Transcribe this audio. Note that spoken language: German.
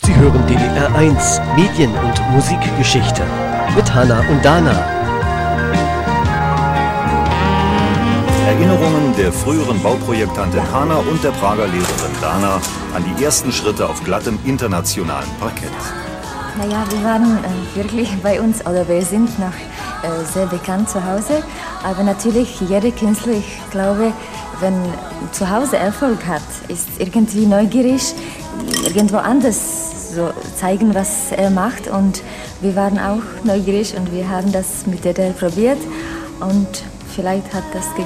Sie hören DDR 1 Medien- und Musikgeschichte mit Hanna und Dana. Erinnerungen der früheren Bauprojektantin Hanna und der Prager Lehrerin Dana an die ersten Schritte auf glattem internationalen Parkett. Naja, wir waren wirklich bei uns, oder wir sind noch sehr bekannt zu Hause. Aber natürlich, jeder Künstler, ich glaube, wenn zu Hause Erfolg hat, ist irgendwie neugierig, irgendwo anders so zeigen, was er macht. Und wir waren auch neugierig und wir haben das mit DDR probiert. Und vielleicht hat das geklappt.